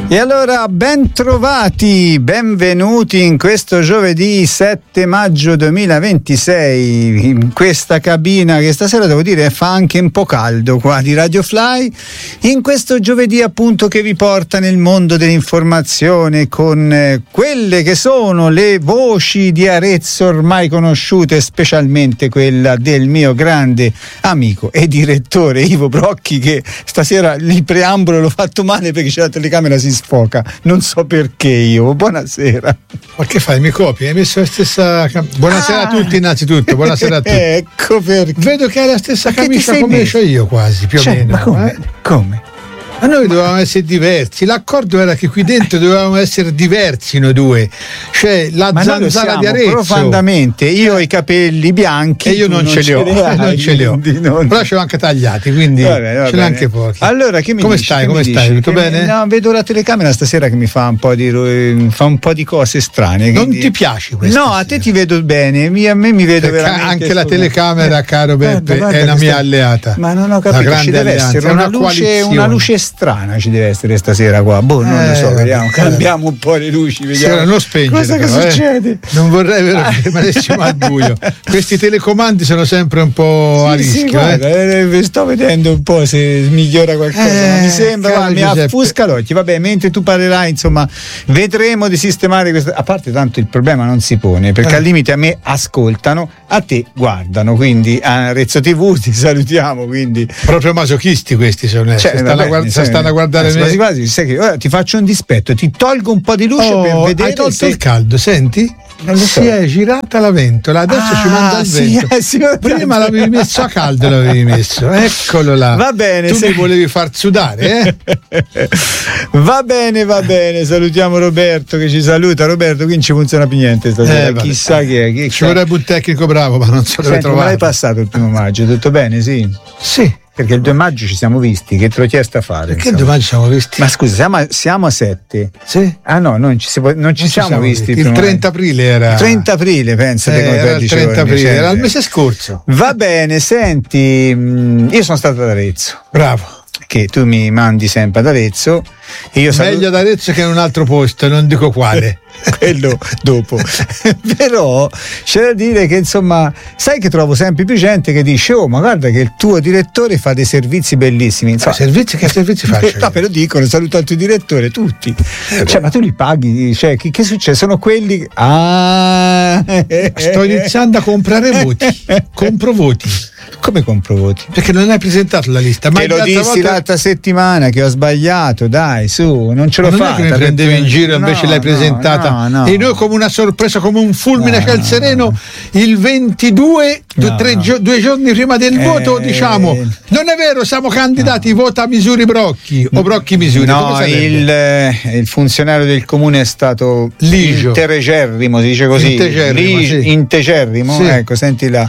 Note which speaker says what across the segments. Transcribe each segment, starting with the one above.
Speaker 1: E allora ben trovati, benvenuti in questo giovedì 7 maggio 2026 in questa cabina che stasera devo dire fa anche un po' caldo qua di Radio Fly, in questo giovedì appunto che vi porta nel mondo dell'informazione con quelle che sono le voci di Arezzo ormai conosciute, specialmente quella del mio grande amico e direttore Ivo Brocchi, che stasera il preambolo l'ho fatto male perché c'è la telecamera, si sfoca, non so perché. Io buonasera.
Speaker 2: Ma che fai, mi copi? Hai messo la stessa buonasera a tutti, innanzitutto buonasera a tutti.
Speaker 1: Ecco perché
Speaker 2: vedo che hai la stessa camicia come c'ho io, quasi più o meno.
Speaker 1: Ma come?
Speaker 2: Ma noi dovevamo essere diversi, l'accordo era che qui dentro dovevamo essere diversi noi due, cioè la zanzara di Arezzo
Speaker 1: profondamente, io ho i capelli bianchi
Speaker 2: e io non ce li ho, però ce l'ho anche tagliati, quindi
Speaker 1: vabbè.
Speaker 2: Ce l'ho anche pochi.
Speaker 1: Allora che mi
Speaker 2: come
Speaker 1: dici?
Speaker 2: Stai? Come stai? Tutto bene?
Speaker 1: No, vedo la telecamera stasera che mi fa un po' di cose strane.
Speaker 2: Non ti piace questo?
Speaker 1: No, a te ti vedo bene, a me mi vedo
Speaker 2: perché
Speaker 1: veramente
Speaker 2: anche la telecamera, caro Beppe, è una mia alleata.
Speaker 1: Ma non ho capito, ci deve essere una luce strana, ci deve essere stasera qua. Non lo so, vediamo, cambiamo un po' le luci, vediamo.
Speaker 2: Non spengere,
Speaker 1: cosa che succede.
Speaker 2: Non vorrei che rimanessimo al buio. Questi telecomandi sono sempre un po' a rischio.
Speaker 1: Guarda, sto vedendo un po' se migliora qualcosa. Mi sembra, mi affusca l'occhio. Vabbè, mentre tu parlerai, insomma, vedremo di sistemare questo. A parte, tanto il problema non si pone, perché al limite a me ascoltano, a te guardano, quindi a Arezzo TV ti salutiamo, quindi
Speaker 2: proprio masochisti questi sono, stanno a guardare me.
Speaker 1: Quasi, sai che ora ti faccio un dispetto, ti tolgo un po' di luce per vedere.
Speaker 2: Hai tolto il caldo, senti?
Speaker 1: Si
Speaker 2: è girata la ventola, adesso ci manda il vento. Prima l'avevi messo a caldo, eccolo là.
Speaker 1: Va bene,
Speaker 2: tu mi volevi far sudare,
Speaker 1: Va bene, salutiamo Roberto che ci saluta. Roberto, qui non ci funziona più niente stasera, chissà che è.
Speaker 2: Ci vorrebbe un tecnico bravo, ma non so dove trovare.
Speaker 1: Ma l'hai passato il 1 maggio, tutto bene?
Speaker 2: Sì.
Speaker 1: Perché il 2 maggio ci siamo visti, che te l'ho chiesto a fare.
Speaker 2: Perché il 2 maggio ci siamo visti?
Speaker 1: Ma scusa, siamo a 7.
Speaker 2: Sì?
Speaker 1: Ah no, non ci siamo visti.
Speaker 2: Il 30 aprile era.
Speaker 1: Il 30 aprile, pensate come
Speaker 2: era il 30 aprile,
Speaker 1: giorni,
Speaker 2: era il mese scorso.
Speaker 1: Va bene, senti, io sono stato ad Arezzo.
Speaker 2: Bravo.
Speaker 1: Che tu mi mandi sempre ad Arezzo e io
Speaker 2: meglio ad Arezzo che in un altro posto, non dico quale.
Speaker 1: Quello dopo. Però c'è da dire che, insomma, sai che trovo sempre più gente che dice: oh, ma guarda che il tuo direttore fa dei servizi bellissimi. Insomma,
Speaker 2: che servizi faccio?
Speaker 1: No, però dicono, saluta il tuo direttore, tutti. Ma tu li paghi? Cioè, che succede? Sono quelli che...
Speaker 2: Sto iniziando a comprare voti. Compro voti.
Speaker 1: Come compro voti?
Speaker 2: Perché non hai presentato la lista.
Speaker 1: Ma te lo dissi l'altra settimana che ho sbagliato, dai, su, non ce l'ho fatta.
Speaker 2: Non è che mi prendevi in giro, invece l'hai presentata.
Speaker 1: No.
Speaker 2: E noi come una sorpresa, come un fulmine al sereno, il 22, 2 giorni prima del voto, diciamo, non è vero, siamo candidati, vota Misuri Brocchi o Brocchi Misuri.
Speaker 1: No, il funzionario del comune è stato
Speaker 2: ligio,
Speaker 1: integerrimo, si dice così, integerrimo, sì. Ecco, senti là,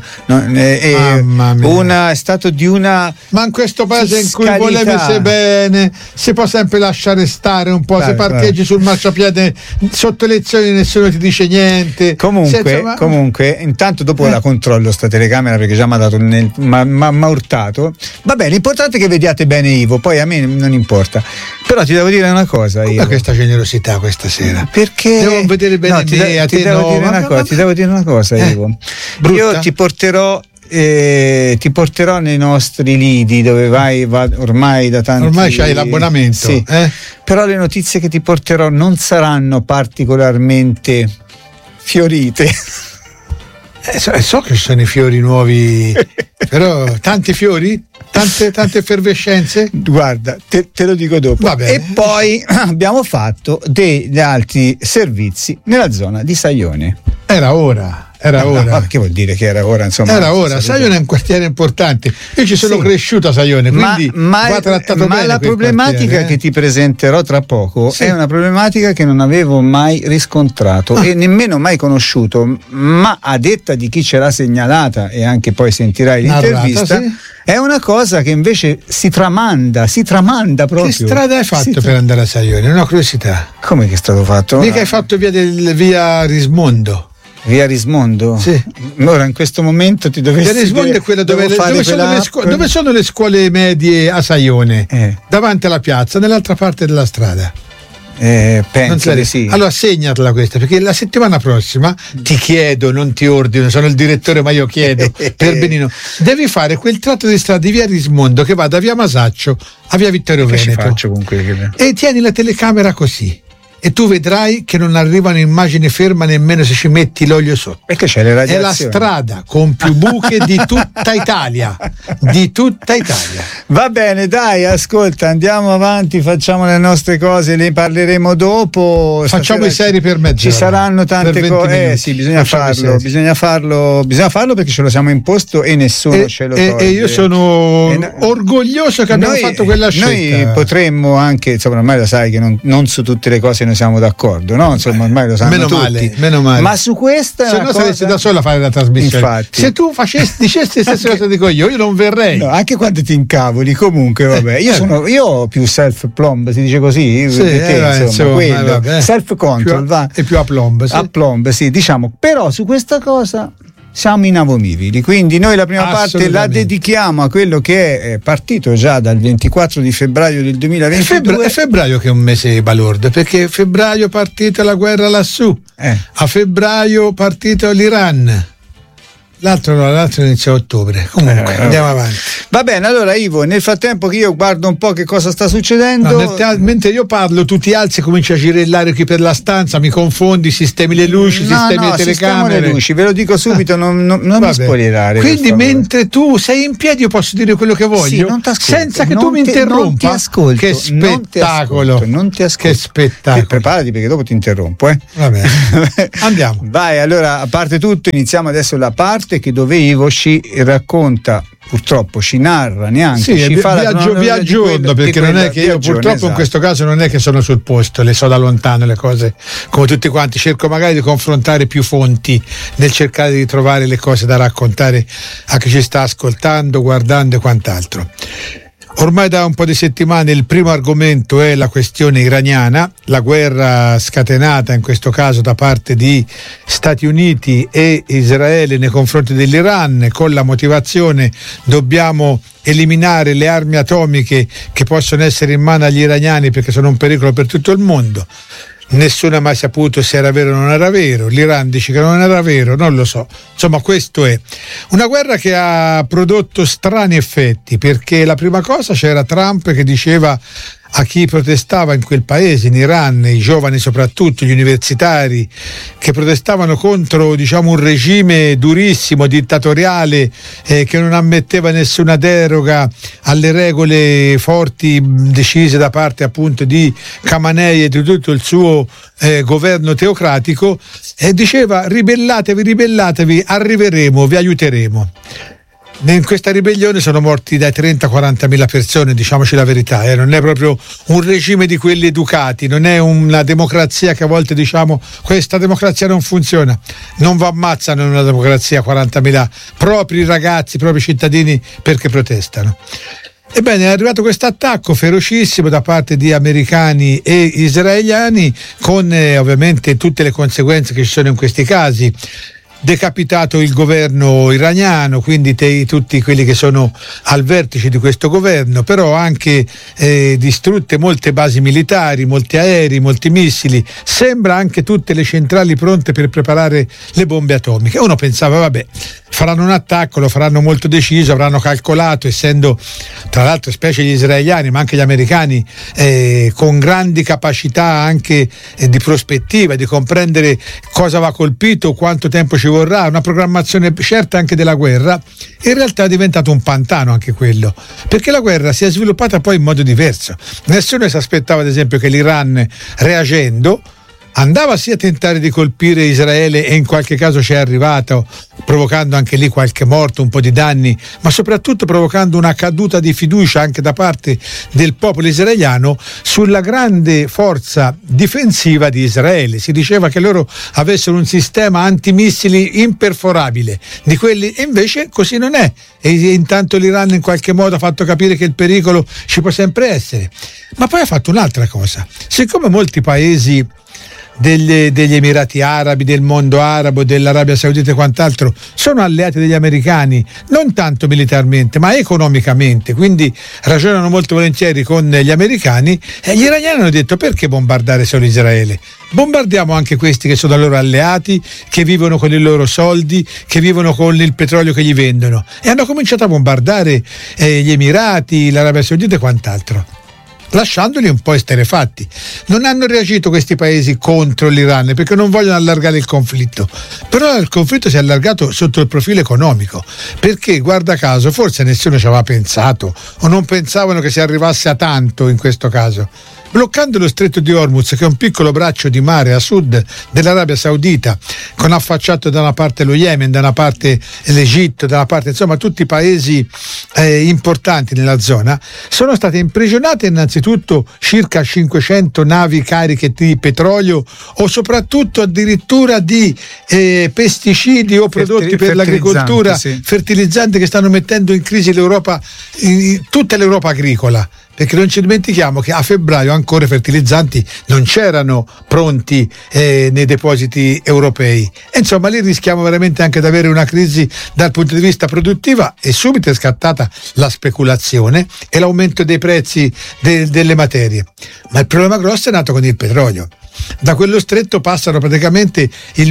Speaker 1: è stato di una...
Speaker 2: Ma in questo paese in cui volevese bene si può sempre lasciare stare un po', se parcheggi sul marciapiede sotto elezioni nessuno ti dice niente.
Speaker 1: Comunque intanto dopo la controllo sta telecamera, perché già mi ha dato m'ha urtato. Va bene, l'importante è che vediate bene Ivo, poi a me non importa. Però ti devo dire una cosa, Ivo.
Speaker 2: Ma questa generosità questa sera?
Speaker 1: Perché
Speaker 2: devo vedere bene
Speaker 1: ti devo dire una cosa, Ivo. Io ti porterò nei nostri lidi dove vai ormai da tanti.
Speaker 2: Ormai c'hai l'abbonamento,
Speaker 1: sì. Però le notizie che ti porterò non saranno particolarmente fiorite.
Speaker 2: So che ci sono i fiori nuovi, però tanti fiori, tante effervescenze.
Speaker 1: Guarda, te lo dico dopo. E poi abbiamo fatto degli altri servizi nella zona di Saione.
Speaker 2: Era ora.
Speaker 1: Ma che vuol dire che era ora? Insomma,
Speaker 2: era ora. Saione è un quartiere importante. Io ci sono cresciuto a Saione, quindi va trattato bene.
Speaker 1: Ma la problematica che ti presenterò tra poco è una problematica che non avevo mai riscontrato e nemmeno mai conosciuto, ma a detta di chi ce l'ha segnalata, e anche poi sentirai l'intervista, è una cosa che invece si tramanda proprio.
Speaker 2: Che strada hai fatto per andare a Saione? Una curiosità.
Speaker 1: Come che è stato fatto?
Speaker 2: Mica hai fatto via Rismondo.
Speaker 1: Via Rismondo?
Speaker 2: Sì.
Speaker 1: Ora in questo momento ti dovresti
Speaker 2: Via Rismondo è quella dove sono le scuole medie a Saione, davanti alla piazza, nell'altra parte della strada.
Speaker 1: Penso di sì.
Speaker 2: Allora segnatela questa, perché la settimana prossima ti chiedo, non ti ordino, sono il direttore ma io chiedo per benino, devi fare quel tratto di strada di via Rismondo che va da via Masaccio a via Vittorio Veneto, e tieni la telecamera così e tu vedrai che non arriva un'immagine ferma nemmeno se ci metti l'olio sotto,
Speaker 1: perché c'è le radiazioni.
Speaker 2: È la strada con più buche di tutta Italia, di tutta Italia.
Speaker 1: Va bene, dai, ascolta, andiamo avanti, facciamo le nostre cose, ne parleremo dopo.
Speaker 2: Facciamo i seri per mezz'ora.
Speaker 1: Ci saranno tante cose. Sì, bisogna farlo perché ce lo siamo imposto e nessuno ce lo toglie.
Speaker 2: E io sono orgoglioso che abbiamo fatto quella scelta.
Speaker 1: Noi potremmo anche, insomma, ormai lo sai che non su tutte le cose noi siamo d'accordo, no? Insomma, ormai lo sanno tutti.
Speaker 2: Meno male.
Speaker 1: Ma su questa
Speaker 2: se no saresti da solo a fare la trasmissione.
Speaker 1: Infatti.
Speaker 2: Se tu dicesti le stesse cose dico io non verrei.
Speaker 1: No, anche quando ti incavoli, comunque vabbè. Io ho più self-plomb, si dice così?
Speaker 2: Sì,
Speaker 1: quello. Self-control,
Speaker 2: e più aplomb. Sì.
Speaker 1: Aplomb, sì, diciamo. Però su questa cosa siamo inamovibili, quindi noi la prima parte la dedichiamo a quello che è partito già dal 24 di febbraio del 2022.
Speaker 2: È febbraio che è un mese balordo, perché febbraio è partita la guerra lassù, a febbraio è partito l'Iran. L'altro inizia a ottobre. Comunque andiamo avanti.
Speaker 1: Va bene, allora Ivo, nel frattempo che io guardo un po' che cosa sta succedendo,
Speaker 2: mentre io parlo tu ti alzi e cominci a girellare qui per la stanza, mi confondi, sistemi le luci, sistemi le telecamere,
Speaker 1: le luci, ve lo dico subito, non mi spoilerare.
Speaker 2: Quindi mentre tu sei in piedi io posso dire quello che voglio, senza che tu mi interrompa.
Speaker 1: Non ti ascolto.
Speaker 2: Che spettacolo.
Speaker 1: Non ti ascolto.
Speaker 2: Che spettacolo.
Speaker 1: Preparati perché dopo ti interrompo.
Speaker 2: Va bene. Andiamo.
Speaker 1: Vai, allora, a parte tutto, iniziamo adesso la parte che dove Ivo ci racconta, purtroppo ci narra, neanche ci fa
Speaker 2: vi aggiorno, perché non è che io purtroppo in questo caso non è che sono sul posto, le so da lontano le cose come tutti quanti, cerco magari di confrontare più fonti nel cercare di trovare le cose da raccontare a chi ci sta ascoltando, guardando e quant'altro. Ormai da un po' di settimane il primo argomento è la questione iraniana, la guerra scatenata in questo caso da parte di Stati Uniti e Israele nei confronti dell'Iran, con la motivazione dobbiamo eliminare le armi atomiche che possono essere in mano agli iraniani perché sono un pericolo per tutto il mondo. Nessuno ha mai saputo se era vero o non era vero, l'Iran dice che non era vero, non lo so. Insomma, questo è una guerra che ha prodotto strani effetti, perché la prima cosa c'era Trump che diceva a chi protestava in quel paese, in Iran, i giovani soprattutto, gli universitari che protestavano contro, diciamo, un regime durissimo, dittatoriale, che non ammetteva nessuna deroga alle regole forti decise da parte appunto di Khamenei e di tutto il suo governo teocratico, e diceva ribellatevi, arriveremo, vi aiuteremo. In questa ribellione sono morti dai 30-40 mila persone, diciamoci la verità, non è proprio un regime di quelli educati, non è una democrazia che a volte diciamo questa democrazia non funziona. Non vi ammazzano in una democrazia 40.000 propri ragazzi, propri cittadini perché protestano. Ebbene, è arrivato questo attacco ferocissimo da parte di americani e israeliani, con ovviamente tutte le conseguenze che ci sono in questi casi. Decapitato il governo iraniano, quindi tutti quelli che sono al vertice di questo governo, però anche distrutte molte basi militari, molti aerei, molti missili, sembra anche tutte le centrali pronte per preparare le bombe atomiche. Uno pensava vabbè, faranno un attacco, lo faranno molto deciso, avranno calcolato, essendo tra l'altro specie gli israeliani ma anche gli americani con grandi capacità anche di prospettiva, di comprendere cosa va colpito, quanto tempo ci vorrà, una programmazione certa anche della guerra. In realtà è diventato un pantano anche quello, perché la guerra si è sviluppata poi in modo diverso. Nessuno si aspettava ad esempio che l'Iran, reagendo, andava sì a tentare di colpire Israele, e in qualche caso ci è arrivato, provocando anche lì qualche morto, un po' di danni, ma soprattutto provocando una caduta di fiducia anche da parte del popolo israeliano sulla grande forza difensiva di Israele. Si diceva che loro avessero un sistema antimissili imperforabile, di quelli, e invece così non è, e intanto l'Iran in qualche modo ha fatto capire che il pericolo ci può sempre essere. Ma poi ha fatto un'altra cosa: siccome molti paesi degli Emirati Arabi, del mondo arabo, dell'Arabia Saudita e quant'altro, sono alleati degli americani, non tanto militarmente ma economicamente, quindi ragionano molto volentieri con gli americani, e gli iraniani hanno detto: perché bombardare solo Israele? Bombardiamo anche questi che sono loro alleati, che vivono con i loro soldi, che vivono con il petrolio che gli vendono, e hanno cominciato a bombardare gli Emirati, l'Arabia Saudita e quant'altro, lasciandoli un po' esterrefatti. Non hanno reagito questi paesi contro l'Iran perché non vogliono allargare il conflitto, però il conflitto si è allargato sotto il profilo economico, perché guarda caso forse nessuno ci aveva pensato o non pensavano che si arrivasse a tanto in questo caso. Bloccando lo stretto di Hormuz, che è un piccolo braccio di mare a sud dell'Arabia Saudita, con affacciato da una parte lo Yemen, da una parte l'Egitto, da una parte insomma tutti i paesi importanti nella zona, sono state imprigionate innanzitutto circa 500 navi cariche di petrolio o soprattutto addirittura di pesticidi o prodotti per l'agricoltura, sì, fertilizzanti, che stanno mettendo in crisi l'Europa, tutta l'Europa agricola. Perché non ci dimentichiamo che a febbraio ancora i fertilizzanti non c'erano pronti nei depositi europei. E insomma lì rischiamo veramente anche di avere una crisi dal punto di vista produttivo, e subito è scattata la speculazione e l'aumento dei prezzi delle materie. Ma il problema grosso è nato con il petrolio. Da quello stretto passano praticamente il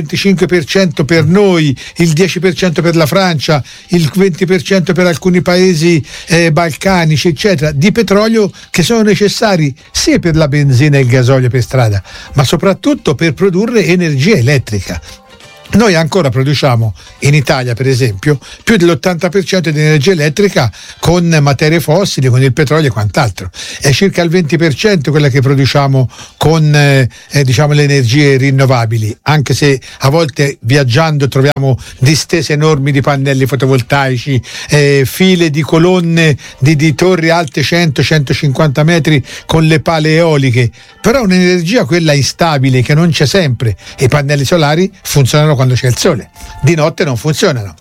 Speaker 2: 20-25% per noi, il 10% per la Francia, il 20% per alcuni paesi balcanici, eccetera, di petrolio che sono necessari sia per la benzina e il gasolio per strada, ma soprattutto per produrre energia elettrica. Noi ancora produciamo in Italia, per esempio, più dell'80% di energia elettrica con materie fossili, con il petrolio e quant'altro. È circa il 20% quella che produciamo con le energie rinnovabili, anche se a volte viaggiando troviamo distese enormi di pannelli fotovoltaici, file di colonne di torri alte 100-150 metri con le pale eoliche, però un'energia quella instabile che non c'è sempre. I pannelli solari funzionano quando c'è il sole, di notte non funzionano.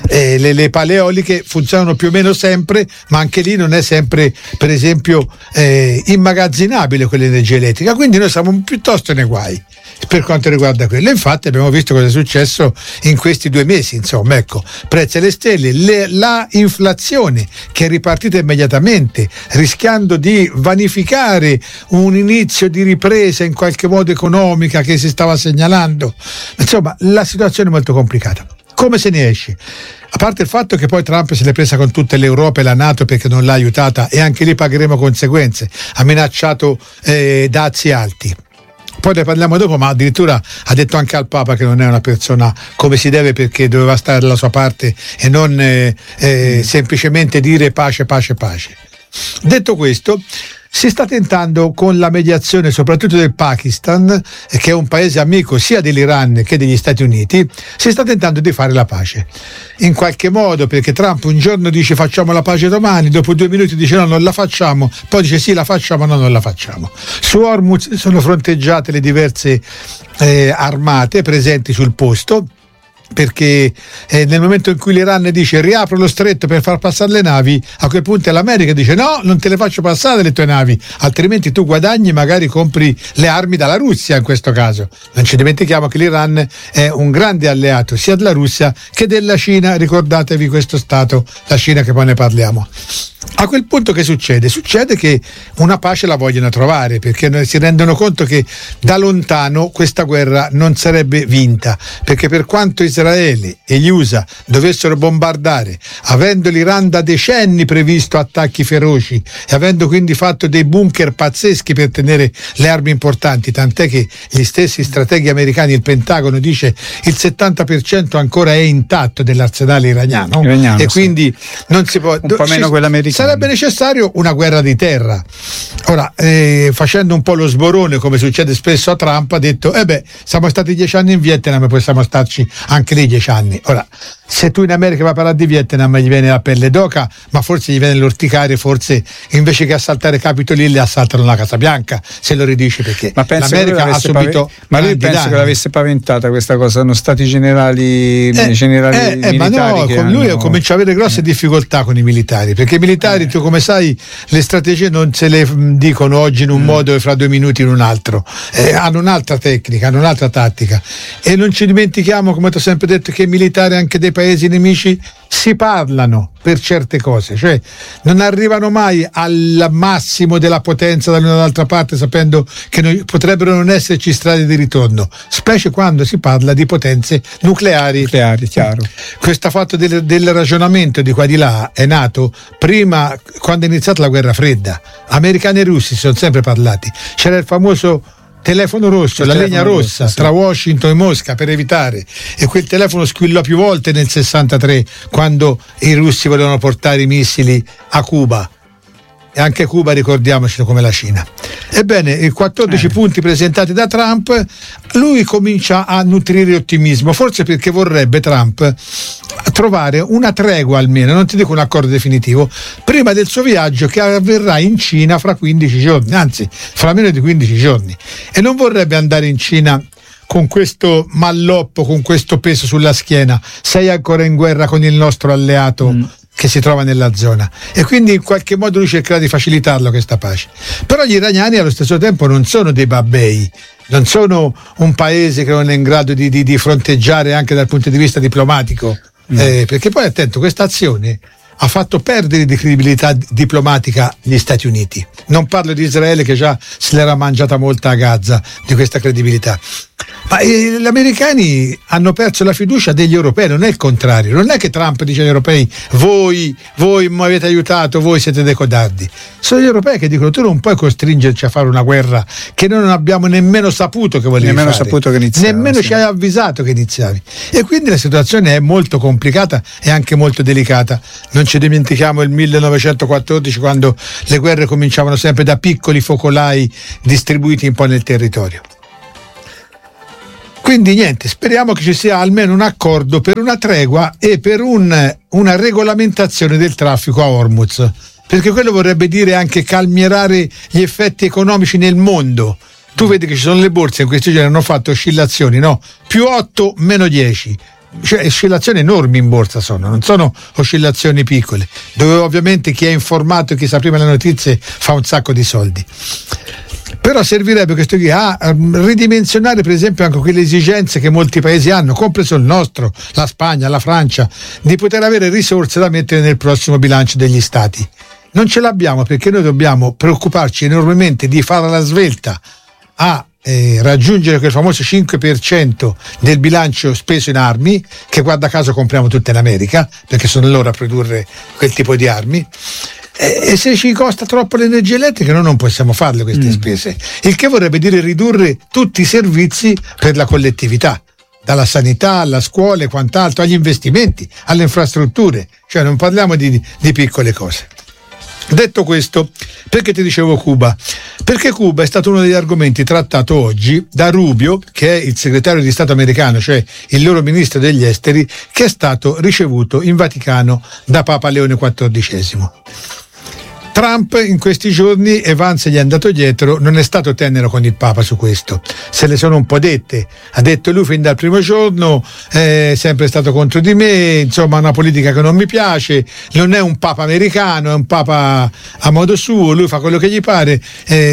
Speaker 2: Le pale eoliche funzionano più o meno sempre, ma anche lì non è sempre, per esempio, immagazzinabile quell'energia elettrica, quindi noi siamo piuttosto nei guai per quanto riguarda quello. Infatti abbiamo visto cosa è successo in questi 2 mesi, insomma, ecco, prezzi alle stelle, la inflazione che è ripartita immediatamente, rischiando di vanificare un inizio di ripresa in qualche modo economica che si stava segnalando. Insomma, la situazione è molto complicata. Come se ne esce? A parte il fatto che poi Trump se l'è presa con tutta l'Europa e la NATO perché non l'ha aiutata, e anche lì pagheremo conseguenze, ha minacciato dazi alti. Poi ne parliamo dopo, ma addirittura ha detto anche al Papa che non è una persona come si deve, perché doveva stare dalla sua parte e non semplicemente dire pace, pace, pace. Detto questo, si sta tentando con la mediazione soprattutto del Pakistan, che è un paese amico sia dell'Iran che degli Stati Uniti, si sta tentando di fare la pace in qualche modo, perché Trump un giorno dice facciamo la pace domani, dopo 2 minuti dice no, non la facciamo, poi dice sì, la facciamo, no, non la facciamo. Su Hormuz sono fronteggiate le diverse armate presenti sul posto, perché nel momento in cui l'Iran dice riapro lo stretto per far passare le navi, a quel punto l'America dice no, non te le faccio passare le tue navi, altrimenti tu guadagni, magari compri le armi dalla Russia. In questo caso non ci dimentichiamo che l'Iran è un grande alleato sia della Russia che della Cina, ricordatevi questo stato, la Cina, che poi ne parliamo. A quel punto che succede? Succede che una pace la vogliono trovare, perché si rendono conto che da lontano questa guerra non sarebbe vinta, perché per quanto Israele e gli USA dovessero bombardare, avendo l'Iran da decenni previsto attacchi feroci e avendo quindi fatto dei bunker pazzeschi per tenere le armi importanti, tant'è che gli stessi strateghi americani, il Pentagono dice il 70% ancora è intatto dell'arsenale iraniano e quindi non si può,
Speaker 1: un po' meno quella americana.
Speaker 2: Sarebbe necessario una guerra di terra. Ora, facendo un po' lo sborone, come succede spesso a Trump, ha detto siamo stati 10 anni in Vietnam e possiamo starci anche lì 10 anni. Ora, Se tu in America vai a parlare di Vietnam gli viene la pelle d'oca, ma forse gli viene l'orticaria, forse invece che assaltare Capitol Hill assaltano la Casa Bianca, se lo ridice, perché
Speaker 1: ma
Speaker 2: l'America ha subito
Speaker 1: ma lui penso che l'avesse paventata questa cosa, sono stati generali militari
Speaker 2: ma no, lui comincia a avere grosse difficoltà con i militari, perché i militari, tu come sai, le strategie non se le dicono oggi in un modo e fra 2 minuti in un altro, hanno un'altra tecnica, hanno un'altra tattica, e non ci dimentichiamo, come ti ho sempre detto, che i militari anche dei paesi nemici si parlano per certe cose, cioè non arrivano mai al massimo della potenza dall'una dall'altra parte, sapendo che potrebbero non esserci strade di ritorno, specie quando si parla di potenze nucleari,
Speaker 1: chiaro.
Speaker 2: Questo fatto del ragionamento di qua di là è nato prima, quando è iniziata la guerra fredda. Americani e russi si sono sempre parlati, c'era il famoso telefono rosso, la legna rossa, sì, tra Washington e Mosca per evitare, e quel telefono squillò più volte nel 63 quando i russi volevano portare i missili a Cuba, e anche Cuba ricordiamocelo come la Cina. Ebbene, i 14 punti presentati da Trump, lui comincia a nutrire ottimismo, forse perché vorrebbe Trump trovare una tregua, almeno, non ti dico un accordo definitivo, prima del suo viaggio che avverrà in Cina fra 15 giorni, anzi fra meno di 15 giorni, e non vorrebbe andare in Cina con questo malloppo, con questo peso sulla schiena. Sei ancora in guerra con il nostro alleato che si trova nella zona, e quindi in qualche modo lui cercherà di facilitarlo questa pace. Però gli iraniani allo stesso tempo non sono dei babbei, non sono un paese che non è in grado di fronteggiare anche dal punto di vista diplomatico, perché poi attento, questa azione ha fatto perdere di credibilità diplomatica gli Stati Uniti. Non parlo di Israele, che già se l'era mangiata molta a Gaza di questa credibilità, ma gli americani hanno perso la fiducia degli europei, non è il contrario. Non è che Trump dice agli europei voi mi avete aiutato, voi siete dei codardi. Sono gli europei che dicono tu non puoi costringerci a fare una guerra che noi non abbiamo nemmeno saputo che volevi fare,
Speaker 1: saputo che iniziavi,
Speaker 2: nemmeno ci hai avvisato che iniziavi, e quindi la situazione è molto complicata e anche molto delicata. Non ci dimentichiamo il 1914, quando le guerre cominciavano sempre da piccoli focolai distribuiti un po' nel territorio. Quindi niente, speriamo che ci sia almeno un accordo per una tregua e per una regolamentazione del traffico a Hormuz, perché quello vorrebbe dire anche calmierare gli effetti economici nel mondo. Tu vedi che ci sono le borse in questi giorni, hanno fatto oscillazioni, no? Più 8, meno 10. Cioè oscillazioni enormi in borsa non sono oscillazioni piccole, dove ovviamente chi è informato e chi sa prima le notizie fa un sacco di soldi. Però servirebbe questo qui a ridimensionare per esempio anche quelle esigenze che molti paesi hanno, compreso il nostro, la Spagna, la Francia, di poter avere risorse da mettere nel prossimo bilancio degli stati. Non ce l'abbiamo, perché noi dobbiamo preoccuparci enormemente di fare la svelta a raggiungere quel famoso 5% del bilancio speso in armi, che guarda caso compriamo tutte in America, perché sono loro a produrre quel tipo di armi. E se ci costa troppo l'energia elettrica noi non possiamo farle queste spese, il che vorrebbe dire ridurre tutti i servizi per la collettività, dalla sanità alla scuola e quant'altro, agli investimenti, alle infrastrutture, cioè non parliamo di piccole cose. Detto questo, perché ti dicevo Cuba? Perché Cuba è stato uno degli argomenti trattato oggi da Rubio, che è il segretario di Stato americano, cioè il loro ministro degli esteri, che è stato ricevuto in Vaticano da Papa Leone XIV. Trump in questi giorni, e Vance gli è andato dietro, non è stato tenero con il Papa su questo, se le sono un po' dette. Ha detto lui fin dal primo giorno è sempre stato contro di me, insomma una politica che non mi piace, non è un Papa americano, è un Papa a modo suo, lui fa quello che gli pare,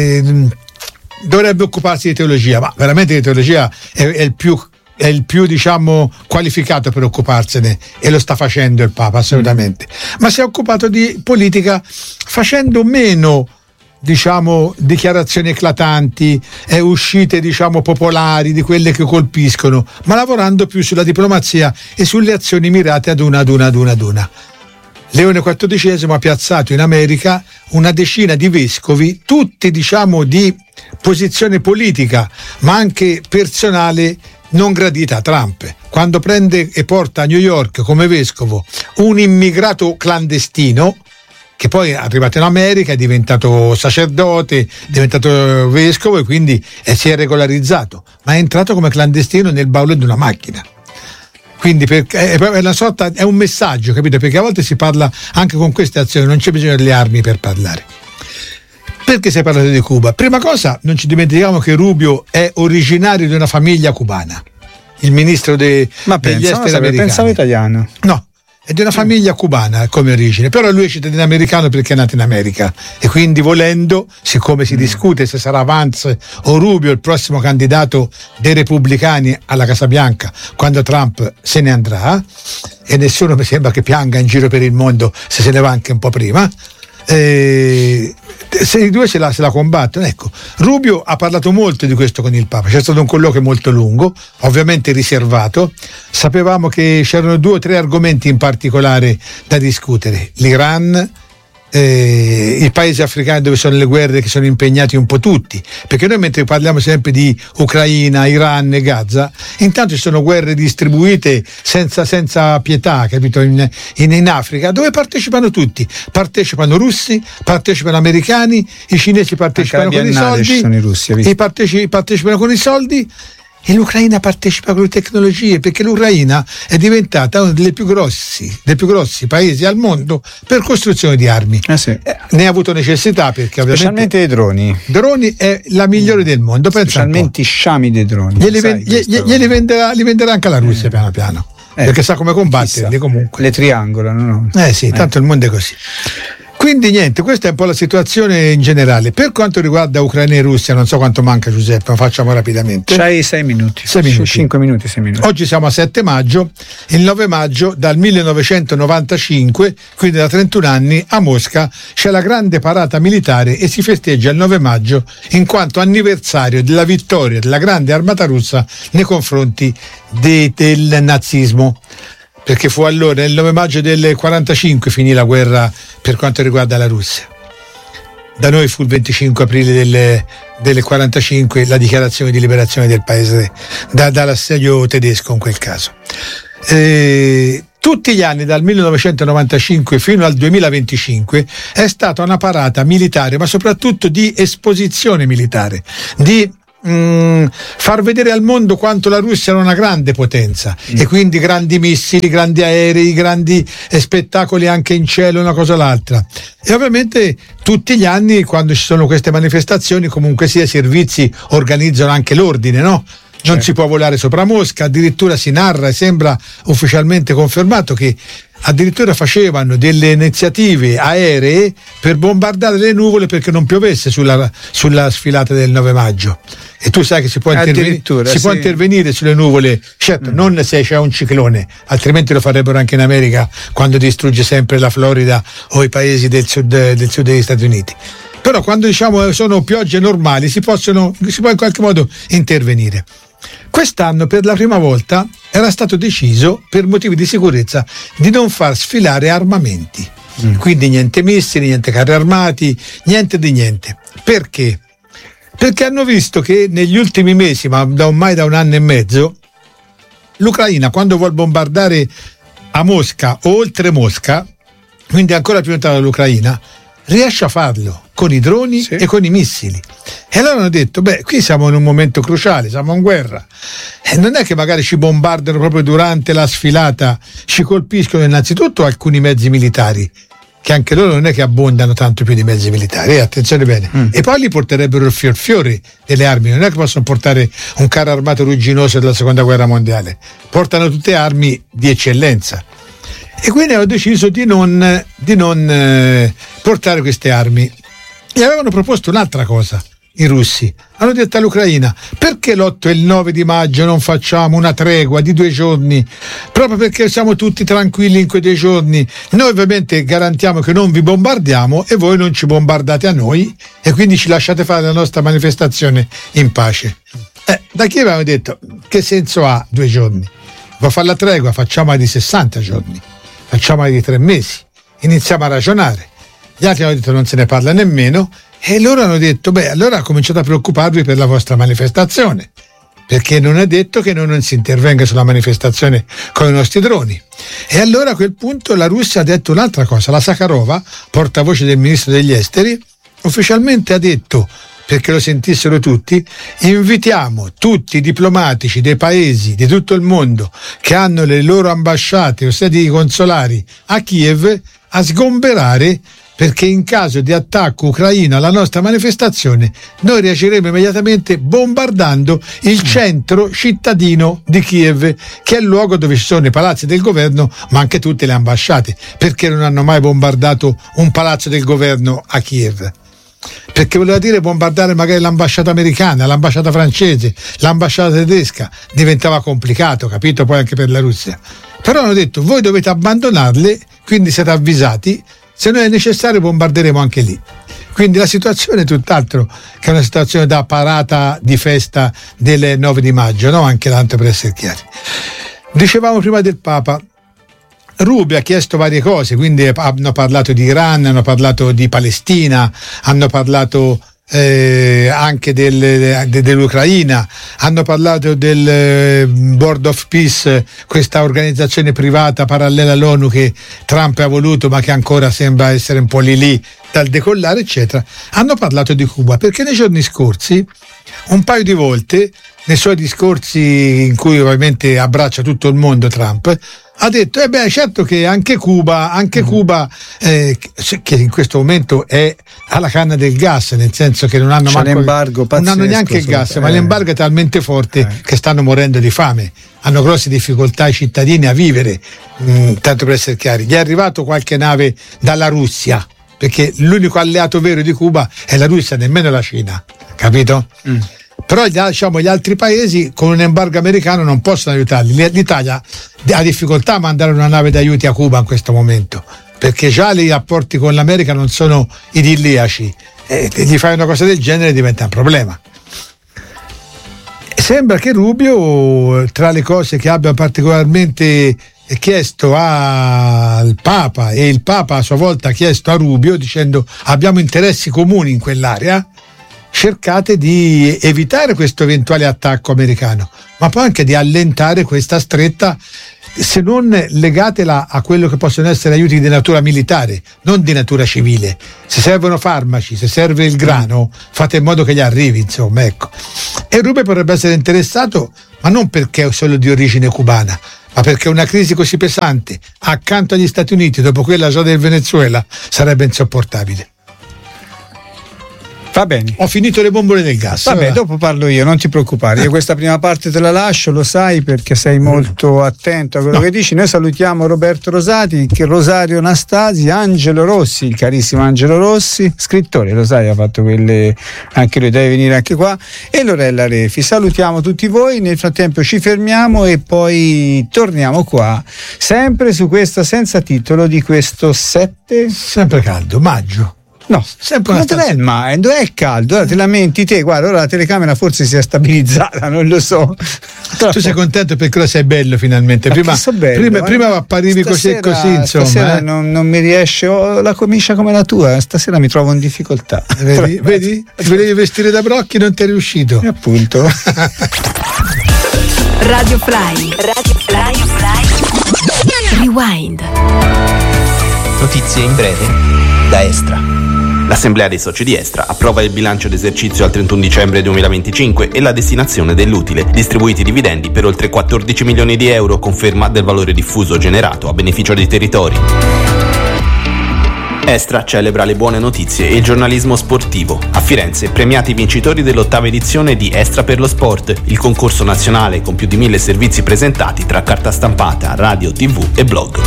Speaker 2: dovrebbe occuparsi di teologia, ma veramente di teologia è il più diciamo qualificato per occuparsene, e lo sta facendo il Papa assolutamente, ma si è occupato di politica facendo meno diciamo dichiarazioni eclatanti, uscite diciamo popolari di quelle che colpiscono, ma lavorando più sulla diplomazia e sulle azioni mirate ad una. Leone XIV ha piazzato in America una decina di vescovi, tutti diciamo di posizione politica ma anche personale non gradita a Trump. Quando prende e porta a New York come vescovo un immigrato clandestino, che poi è arrivato in America, è diventato sacerdote, è diventato vescovo e quindi si è regolarizzato, ma è entrato come clandestino nel baule di una macchina. Quindi è una sorta, è un messaggio, capito? Perché a volte si parla anche con queste azioni, non c'è bisogno delle armi per parlare. Perché si è parlato di Cuba? Prima cosa, non ci dimentichiamo che Rubio è originario di una famiglia cubana, il ministro degli esteri americani.
Speaker 1: Pensavo italiano.
Speaker 2: No, è di una famiglia cubana come origine, però lui è cittadino americano perché è nato in America e quindi volendo, siccome si discute se sarà Vance o Rubio il prossimo candidato dei repubblicani alla Casa Bianca quando Trump se ne andrà, e nessuno mi sembra che pianga in giro per il mondo se ne va anche un po' prima, se i due se la combattono. Ecco, Rubio ha parlato molto di questo con il Papa, c'è stato un colloquio molto lungo, ovviamente riservato. Sapevamo che c'erano 2 o 3 argomenti in particolare da discutere: l'Iran, i paesi africani dove sono le guerre che sono impegnati un po' tutti, perché noi mentre parliamo sempre di Ucraina, Iran e Gaza, intanto ci sono guerre distribuite senza pietà, capito? In Africa, dove partecipano tutti, partecipano russi, partecipano americani, i cinesi partecipano con i soldi,
Speaker 1: i russi,
Speaker 2: partecipano con i soldi, e l'Ucraina partecipa con le tecnologie, perché l'Ucraina è diventata uno dei più grossi paesi al mondo per costruzione di armi.
Speaker 1: Sì.
Speaker 2: Ne ha avuto necessità, perché
Speaker 1: specialmente dei droni.
Speaker 2: Droni è la migliore del mondo.
Speaker 1: Specialmente i sciami dei droni.
Speaker 2: Li venderà anche la Russia piano piano, perché sa come combatterli comunque.
Speaker 1: Le triangolano, no?
Speaker 2: Sì, tanto il mondo è così. Quindi niente, questa è un po' la situazione in generale. Per quanto riguarda Ucraina e Russia, non so quanto manca, Giuseppe, ma facciamo rapidamente.
Speaker 1: C'hai 6 minuti. 5 minuti, 6 minuti.
Speaker 2: Oggi siamo a 7 maggio, il 9 maggio dal 1995, quindi da 31 anni, a Mosca c'è la grande parata militare e si festeggia il 9 maggio in quanto anniversario della vittoria della grande armata russa nei confronti del nazismo. Perché fu allora, nel 9 maggio del 45 finì la guerra per quanto riguarda la Russia. Da noi fu il 25 aprile del 45 la dichiarazione di liberazione del paese dall'assedio tedesco in quel caso. Tutti gli anni dal 1995 fino al 2025 è stata una parata militare, ma soprattutto di esposizione militare, di far vedere al mondo quanto la Russia era una grande potenza e quindi grandi missili, grandi aerei, grandi spettacoli anche in cielo, una cosa o l'altra. E ovviamente tutti gli anni, quando ci sono queste manifestazioni, comunque sia, i servizi organizzano anche l'ordine, no? Non si può volare sopra Mosca, addirittura si narra e sembra ufficialmente confermato che addirittura facevano delle iniziative aeree per bombardare le nuvole perché non piovesse sulla sfilata del 9 maggio. E tu sai che si può intervenire sulle nuvole, certo, non se c'è un ciclone, altrimenti lo farebbero anche in America quando distrugge sempre la Florida o i paesi del sud degli Stati Uniti. Però quando sono piogge normali si può in qualche modo intervenire. Quest'anno per la prima volta era stato deciso, per motivi di sicurezza, di non far sfilare armamenti. Quindi niente missili, niente carri armati, niente di niente. Perché? Perché hanno visto che negli ultimi mesi, ma ormai da 1 anno e mezzo, l'Ucraina, quando vuol bombardare a Mosca o oltre Mosca, quindi ancora più lontano dall'Ucraina, riesce a farlo con i droni e con i missili. E allora hanno detto, qui siamo in un momento cruciale, siamo in guerra, e non è che magari ci bombardano proprio durante la sfilata, ci colpiscono innanzitutto alcuni mezzi militari, che anche loro non è che abbondano tanto più di mezzi militari, attenzione bene, e poi li porterebbero il fiore delle armi, non è che possono portare un carro armato rugginoso della seconda guerra mondiale, portano tutte armi di eccellenza. E quindi hanno deciso di non portare queste armi. E avevano proposto un'altra cosa i russi. Hanno detto all'Ucraina: perché l'8 e il 9 di maggio non facciamo una tregua di 2 giorni? Proprio perché siamo tutti tranquilli in quei 2 giorni. Noi ovviamente garantiamo che non vi bombardiamo e voi non ci bombardate a noi, e quindi ci lasciate fare la nostra manifestazione in pace. Da Kiev avevano detto: che senso ha 2 giorni? Va a fare la tregua, facciamola di 60 giorni. Facciamola di 3 mesi, iniziamo a ragionare. Gli altri hanno detto non se ne parla nemmeno, e loro hanno detto allora cominciate a preoccuparvi per la vostra manifestazione, perché non è detto che non si intervenga sulla manifestazione con i nostri droni. E allora a quel punto la Russia ha detto un'altra cosa. La Zakharova, portavoce del ministro degli esteri, ufficialmente ha detto: perché lo sentissero tutti, invitiamo tutti i diplomatici dei paesi di tutto il mondo che hanno le loro ambasciate o sedi consolari a Kiev a sgomberare, perché in caso di attacco ucraino alla nostra manifestazione noi reagiremo immediatamente bombardando il centro cittadino di Kiev, che è il luogo dove ci sono i palazzi del governo ma anche tutte le ambasciate. Perché non hanno mai bombardato un palazzo del governo a Kiev? Perché voleva dire bombardare magari l'ambasciata americana, l'ambasciata francese, l'ambasciata tedesca, diventava complicato, capito? Poi anche per la Russia. Però hanno detto: voi dovete abbandonarle, quindi siete avvisati, se non è necessario bombarderemo anche lì. Quindi la situazione è tutt'altro che una situazione da parata di festa del 9 di maggio, no? Anche tanto per essere chiari. Dicevamo prima del Papa. Rubio ha chiesto varie cose, quindi hanno parlato di Iran, hanno parlato di Palestina, hanno parlato anche dell'Ucraina, hanno parlato del Board of Peace, questa organizzazione privata parallela all'ONU che Trump ha voluto ma che ancora sembra essere un po' lì dal decollare, eccetera. Hanno parlato di Cuba perché nei giorni scorsi un paio di volte nei suoi discorsi, in cui ovviamente abbraccia tutto il mondo Trump, ha detto certo che anche Cuba che in questo momento è alla canna del gas, nel senso che non hanno
Speaker 1: l'embargo pazzesco,
Speaker 2: non hanno neanche il gas, ma l'embargo è talmente forte che stanno morendo di fame, hanno grosse difficoltà i cittadini a vivere, tanto per essere chiari. Gli è arrivato qualche nave dalla Russia, perché l'unico alleato vero di Cuba è la Russia, nemmeno la Cina, capito? Però gli altri paesi con un embargo americano non possono aiutarli. L'Italia ha difficoltà a mandare una nave d'aiuti a Cuba in questo momento, perché già i rapporti con l'America non sono idilliaci, e gli fai una cosa del genere diventa un problema. Sembra che Rubio, tra le cose che abbia particolarmente chiesto al Papa, e il Papa a sua volta ha chiesto a Rubio, dicendo: abbiamo interessi comuni in quell'area, cercate di evitare questo eventuale attacco americano, ma poi anche di allentare questa stretta, se non legatela a quello che possono essere aiuti di natura militare, non di natura civile. Se servono farmaci, se serve il grano, fate in modo che gli arrivi, insomma, ecco. E Rubio potrebbe essere interessato, ma non perché è solo di origine cubana, ma perché una crisi così pesante accanto agli Stati Uniti, dopo quella già del Venezuela, sarebbe insopportabile.
Speaker 1: Va bene.
Speaker 2: Ho finito le bombole del gas.
Speaker 1: Vabbè, dopo parlo io, non ti preoccupare. Io questa prima parte te la lascio, lo sai, perché sei molto attento a quello che dici. Noi salutiamo Roberto Rosati, Rosario Nastasi, Angelo Rossi, il carissimo Angelo Rossi, scrittore, lo sai, ha fatto quelle, anche lui deve venire anche qua, e Lorella Refi. Salutiamo tutti voi, nel frattempo ci fermiamo e poi torniamo qua, sempre su questa senza titolo di questo 7
Speaker 2: sempre caldo, maggio.
Speaker 1: No, sempre una dove è caldo, ora te lamenti te, guarda, ora la telecamera forse si è stabilizzata, non lo so.
Speaker 2: Tu sei contento perché ora sei bello finalmente, prima apparivi così e così, insomma.
Speaker 1: Stasera non mi riesce, ho la camicia come la tua, stasera mi trovo in difficoltà.
Speaker 2: Vedi? Volevi vestire da Brocchi, non ti è riuscito.
Speaker 1: E appunto.
Speaker 3: Radio Fly. Rewind.
Speaker 4: Notizie in breve da Estra. L'Assemblea dei soci di Estra approva il bilancio d'esercizio al 31 dicembre 2025 e la destinazione dell'utile, distribuiti dividendi per oltre 14 milioni di euro, conferma del valore diffuso generato a beneficio dei territori. Estra celebra le buone notizie e il giornalismo sportivo. A Firenze, premiati i vincitori dell'8ª edizione di Estra per lo Sport, il concorso nazionale con più di 1000 servizi presentati tra carta stampata, radio, tv e blog.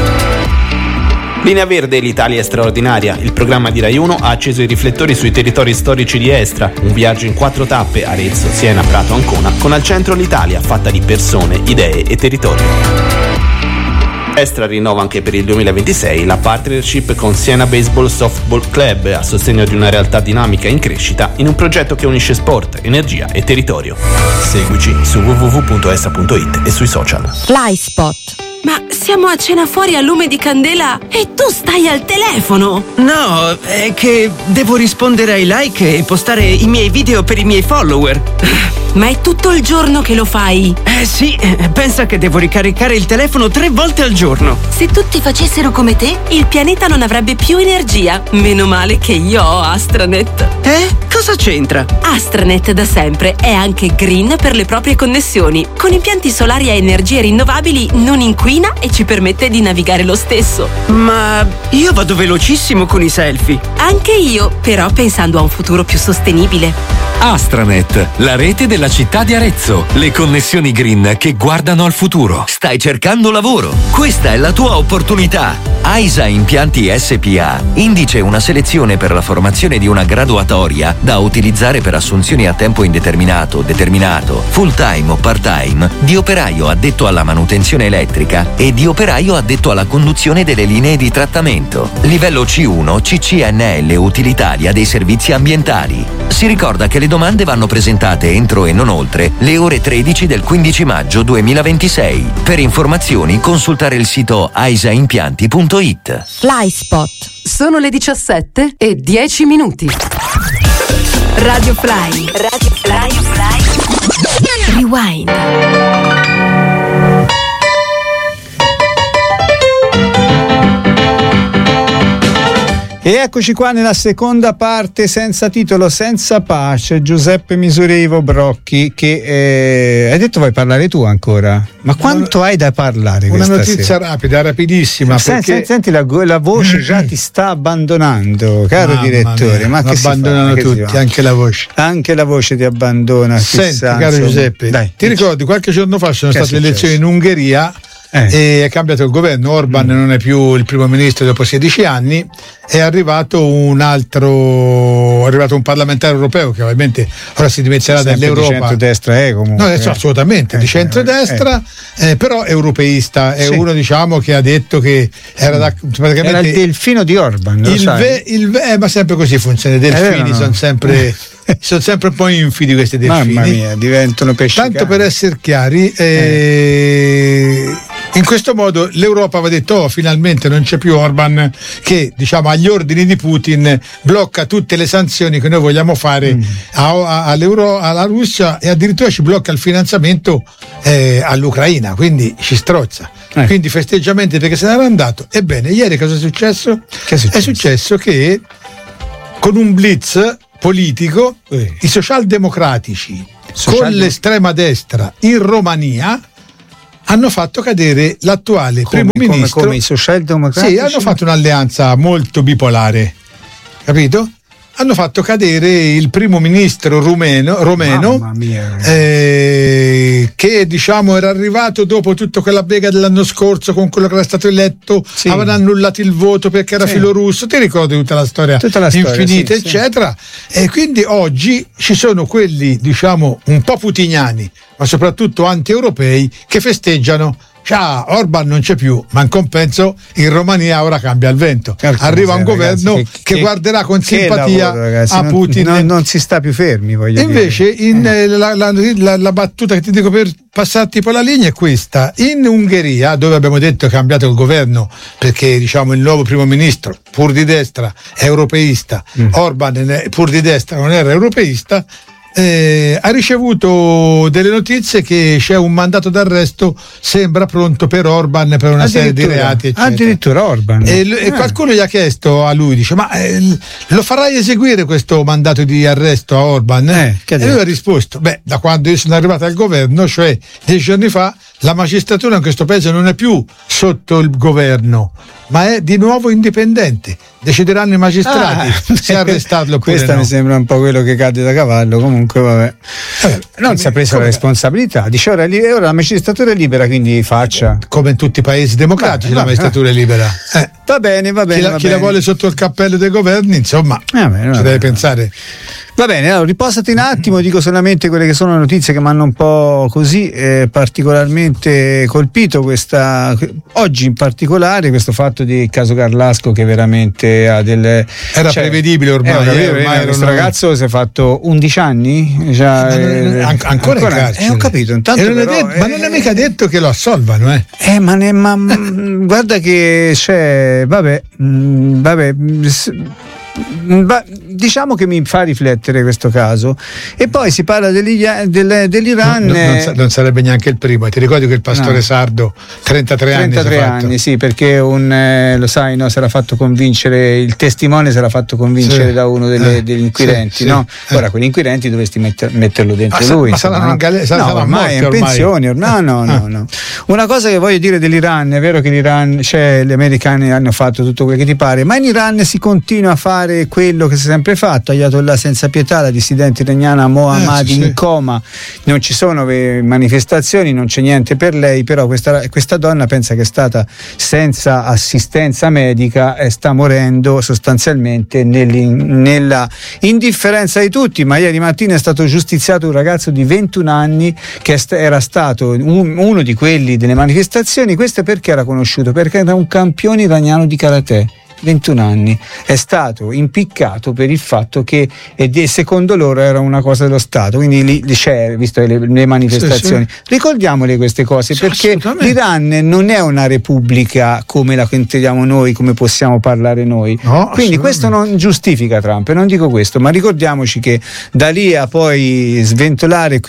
Speaker 4: Linea Verde, l'Italia è straordinaria. Il programma di Rai 1 ha acceso i riflettori sui territori storici di Estra, un viaggio in 4 tappe: Arezzo, Siena, Prato, Ancona, con al centro l'Italia fatta di persone, idee e territorio. Estra rinnova anche per il 2026 la partnership con Siena Baseball Softball Club a sostegno di una realtà dinamica in crescita in un progetto che unisce sport, energia e territorio. Seguici su www.essa.it e sui social.
Speaker 3: FlySpot. Ma siamo a cena fuori a lume di candela e tu stai al telefono!
Speaker 5: No, è che devo rispondere ai like e postare i miei video per i miei follower.
Speaker 3: Ma è tutto il giorno che lo fai.
Speaker 5: Sì, pensa che devo ricaricare il telefono 3 volte al giorno.
Speaker 3: Se tutti facessero come te, il pianeta non avrebbe più energia. Meno male che io ho Astranet.
Speaker 5: Cosa c'entra?
Speaker 3: Astranet da sempre è anche green per le proprie connessioni. Con impianti solari a energie rinnovabili non inquina e ci permette di navigare lo stesso.
Speaker 5: Ma io vado velocissimo con i selfie.
Speaker 3: Anche io, però pensando a un futuro più sostenibile.
Speaker 6: Astranet, la rete della città di Arezzo. Le connessioni green che guardano al futuro.
Speaker 7: Stai cercando lavoro? Questa è la tua opportunità. AISA Impianti SPA indice una selezione per la formazione di una graduatoria da utilizzare per assunzioni a tempo indeterminato, determinato, full time o part time di operaio addetto alla manutenzione elettrica e di operaio addetto alla conduzione delle linee di trattamento. Livello C1 CCNL utilitaria dei servizi ambientali. Si ricorda che le domande vanno presentate entro e non oltre le ore 13 del 15 maggio 2026. Per informazioni consultare il sito aisaimpianti.it.
Speaker 8: FlySpot. Sono le 17:10. Radio Fly. Radio Fly. Rewind.
Speaker 1: E eccoci qua nella seconda parte, senza titolo, senza pace. Giuseppe Misuri, Ivo Brocchi, che hai detto vuoi parlare tu ancora? Ma quanto hai da parlare?
Speaker 2: Una notizia
Speaker 1: sera?
Speaker 2: Rapida, rapidissima.
Speaker 1: Senti la voce già ti sta abbandonando, caro direttore.
Speaker 2: Mia,
Speaker 1: ma che
Speaker 2: abbandonano tutti, anche la voce.
Speaker 1: Anche la voce ti abbandona.
Speaker 2: Senti,
Speaker 1: chissà,
Speaker 2: caro
Speaker 1: insomma.
Speaker 2: Giuseppe,
Speaker 1: Dai,
Speaker 2: ti ricordi qualche giorno fa sono state le elezioni in Ungheria? E è cambiato il governo. Orban non è più il primo ministro dopo 16 anni. È arrivato un parlamentare europeo che ovviamente ora si dimetterà dall'Europa.
Speaker 1: Di centrodestra comunque.
Speaker 2: No, assolutamente di centrodestra, però europeista. È uno, diciamo, che ha detto che era praticamente
Speaker 1: era il delfino di Orban.
Speaker 2: Ma sempre così funziona. I delfini sono sempre un po' infidi, questi delfini.
Speaker 1: Mamma mia, diventano pesci.
Speaker 2: Tanto per essere chiari, in questo modo l'Europa aveva detto finalmente non c'è più Orban che, diciamo, agli ordini di Putin blocca tutte le sanzioni che noi vogliamo fare alla Russia e addirittura ci blocca il finanziamento all'Ucraina, quindi ci strozza. Quindi festeggiamenti perché se n'era andato. Ebbene, ieri cosa è successo? È successo che con un blitz politico i socialdemocratici con l'estrema destra in Romania hanno fatto cadere l'attuale primo ministro.
Speaker 1: Come i socialdemocratici?
Speaker 2: Sì, hanno fatto un'alleanza molto bipolare, capito? Hanno fatto cadere il primo ministro rumeno che, diciamo, era arrivato dopo tutta quella bega dell'anno scorso con quello che era stato eletto, avevano annullato il voto perché era filorusso, ti ricordi tutta la storia infinita, eccetera. E quindi oggi ci sono quelli, diciamo, un po' putiniani ma soprattutto anti-europei che festeggiano. Orban non c'è più, ma in compenso in Romania ora cambia il vento. Arriva un governo che guarderà con simpatia a Putin.
Speaker 1: Non si sta più fermi, voglio
Speaker 2: invece
Speaker 1: dire.
Speaker 2: La battuta che ti dico per passare tipo la linea è questa: in Ungheria, dove abbiamo detto è cambiato il governo perché, diciamo, il nuovo primo ministro, pur di destra, è europeista, Orban pur di destra non era europeista, ha ricevuto delle notizie che c'è un mandato d'arresto, sembra pronto per Orban per una serie di reati, eccetera.
Speaker 1: Addirittura Orban.
Speaker 2: E qualcuno gli ha chiesto a lui, dice: ma lo farai eseguire questo mandato di arresto a Orban? E lui ha risposto: da quando io sono arrivato al governo, cioè 10 giorni fa, la magistratura in questo paese non è più sotto il governo, ma è di nuovo indipendente. Decideranno i magistrati se arrestarlo oppure
Speaker 1: questa
Speaker 2: no.
Speaker 1: Mi sembra un po' quello che cade da cavallo. Comunque vabbè, non si è preso la responsabilità, dice ora la magistratura è libera, quindi faccia
Speaker 2: come in tutti i paesi democratici. La magistratura è libera.
Speaker 1: Va bene.
Speaker 2: Chi la vuole sotto il cappello dei governi, insomma, ci deve pensare.
Speaker 1: Va bene, allora riposati un attimo, dico solamente quelle che sono le notizie che mi hanno un po' così particolarmente colpito oggi in particolare, questo fatto di caso Carlasco che veramente ha delle...
Speaker 2: Era prevedibile ormai.
Speaker 1: Questo ragazzo si è fatto 11 anni?
Speaker 2: Ancora in carcere.
Speaker 1: Ho capito, intanto
Speaker 2: ma non è mica detto che lo assolvano,
Speaker 1: ma guarda che c'è, vabbè, Diciamo che mi fa riflettere questo caso. E poi si parla dell'Iran.
Speaker 2: Non sarebbe neanche il primo. Ti ricordi che il pastore sardo 33
Speaker 1: anni, sì, perché lo sai, no, si era fatto convincere, il testimone si era fatto convincere da uno degli inquirenti, no? Ora quegli inquirenti dovresti metterlo dentro lui.
Speaker 2: Ma saranno
Speaker 1: ormai è in pensione. No. Una cosa che voglio dire dell'Iran, è vero che l'Iran, gli americani hanno fatto tutto quello che ti pare, ma in Iran si continua a fare quello che si è sempre fatto. Ayatollah senza pietà, la dissidente iraniana Mohammadi in coma, non ci sono manifestazioni, non c'è niente per lei, però questa donna pensa che è stata senza assistenza medica e sta morendo sostanzialmente nella indifferenza di tutti. Ma ieri mattina è stato giustiziato un ragazzo di 21 anni che era stato uno di quelli delle manifestazioni. Questo perché era conosciuto? Perché era un campione iraniano di karate. 21 anni, è stato impiccato per il fatto che secondo loro era una cosa dello Stato, quindi lì c'è, visto le manifestazioni, ricordiamole queste cose, perché l'Iran non è una repubblica come la intendiamo noi, come possiamo parlare noi, quindi questo non giustifica Trump, non dico questo, ma ricordiamoci che da lì a poi sventolare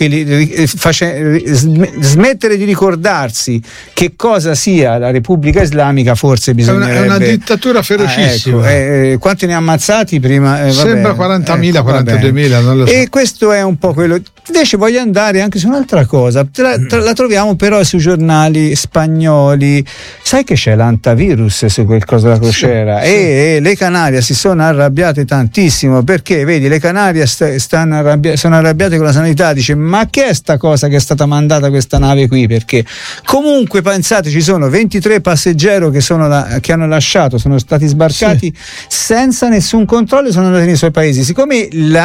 Speaker 1: smettere di ricordarsi che cosa sia la Repubblica Islamica, forse bisognerebbe.
Speaker 2: È una dittatura ferocissima.
Speaker 1: Quanti ne ha ammazzati prima?
Speaker 2: Sembra 40.000, 42.000, non lo so.
Speaker 1: E questo è un po' quello. Invece voglio andare anche su un'altra cosa, la troviamo però sui giornali spagnoli. Sai che c'è l'antivirus su quel coso della crociera? E le Canarie si sono arrabbiate tantissimo, perché vedi, le Canarie sono arrabbiate con la sanità, dice: ma che è sta cosa che è stata mandata questa nave qui? Perché comunque pensate, ci sono 23 passeggeri che hanno lasciato, sono stati sbarcati senza nessun controllo, sono andati nei suoi paesi. Siccome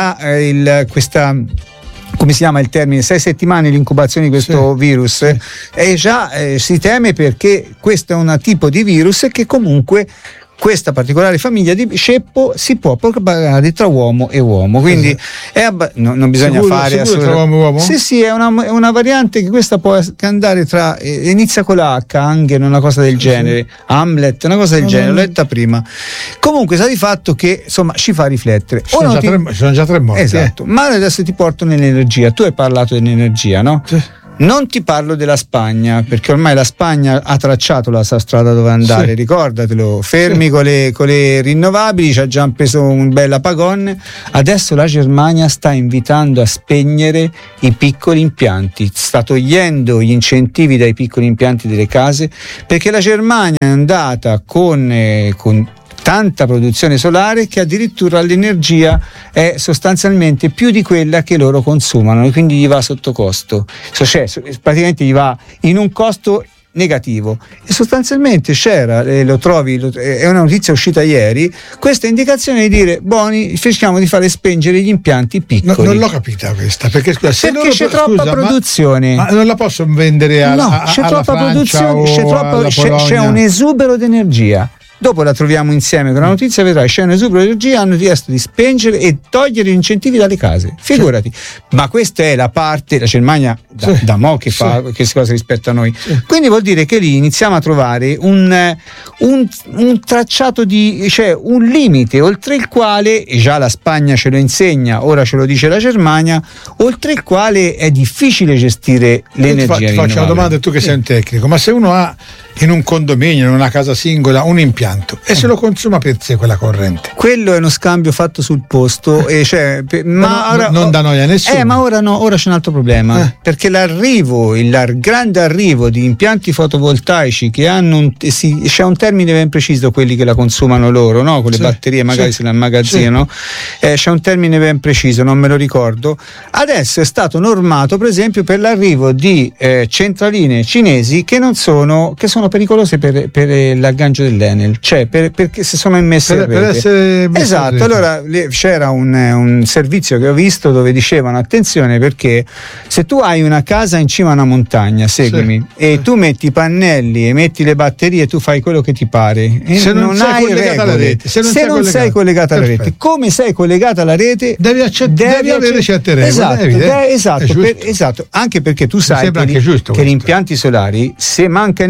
Speaker 1: questa, come si chiama il termine, 6 settimane l'incubazione di questo virus, già si teme, perché questo è un tipo di virus che comunque questa particolare famiglia di ceppo si può propagare tra uomo e uomo, quindi non bisogna fare
Speaker 2: tra uomo e uomo?
Speaker 1: Sì, è una variante che questa può andare tra, inizia con la H, Anger, una cosa del genere, Hamlet, una cosa del genere, l'ho letta prima. Comunque sta di fatto che insomma ci fa riflettere.
Speaker 2: Sono già tre morti.
Speaker 1: Esatto, ma adesso ti porto nell'energia. Tu hai parlato dell'energia, no? Sì. Non ti parlo della Spagna, perché ormai la Spagna ha tracciato la sua strada dove andare, ricordatelo, fermi con le rinnovabili, ci ha già preso un bel apagone. Adesso la Germania sta invitando a spegnere i piccoli impianti, sta togliendo gli incentivi dai piccoli impianti delle case, perché la Germania è andata con tanta produzione solare che addirittura l'energia è sostanzialmente più di quella che loro consumano, e quindi gli va sotto costo, cioè praticamente gli va in un costo negativo. E sostanzialmente c'era, lo trovi, è una notizia uscita ieri, questa indicazione di dire: buoni, cerchiamo di fare spengere gli impianti piccoli.
Speaker 2: Non l'ho capita questa, perché
Speaker 1: c'è troppa produzione.
Speaker 2: Ma non la posso vendere
Speaker 1: c'è troppa produzione, c'è un esubero di energia. Dopo la troviamo insieme con la notizia, vedrai, c'è un esubero di energia, hanno chiesto di spengere e togliere gli incentivi dalle case, figurati. Ma questa è la parte, la Germania da mo' che fa queste cose rispetto a noi, quindi vuol dire che lì iniziamo a trovare un tracciato cioè un limite oltre il quale, e già la Spagna ce lo insegna, ora ce lo dice la Germania, oltre il quale è difficile gestire l'energia.
Speaker 2: Ti faccio una domanda, tu che sei un tecnico, ma se uno ha in un condominio, in una casa singola, un impianto e se lo consuma per sé quella corrente,
Speaker 1: quello è uno scambio fatto sul posto,
Speaker 2: non dà noia a nessuno.
Speaker 1: Ma ora c'è un altro problema, perché il grande arrivo di impianti fotovoltaici che hanno c'è un termine ben preciso, quelli che la consumano loro, no? Con le batterie magari se le ammagazzinano, c'è un termine ben preciso, non me lo ricordo. Adesso è stato normato, per esempio, per l'arrivo di centraline cinesi che sono pericolose per l'aggancio dell'Enel, cioè perché se sono immesse in rete. Esatto, allora c'era un servizio che ho visto dove dicevano: attenzione, perché se tu hai una casa in cima a una montagna, seguimi, e tu metti i pannelli e metti le batterie, tu fai quello che ti pare,
Speaker 2: se non sei collegata alla rete,
Speaker 1: se non sei collegata alla rete, come sei collegata alla rete
Speaker 2: devi avere certe regole.
Speaker 1: Esatto, anche perché tu sai che gli impianti solari, se manca energia,